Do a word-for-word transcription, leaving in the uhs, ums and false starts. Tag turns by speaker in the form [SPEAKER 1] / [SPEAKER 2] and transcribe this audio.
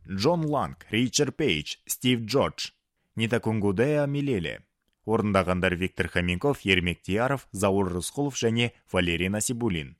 [SPEAKER 1] Джон Ланг, Ричард Пейдж, Стив Джордж. Нитакунгудея Милеле. Орындағандар Виктор Хоменков, Ермек Дияров, Заур Рысқұлов және Валерий Насибуллин.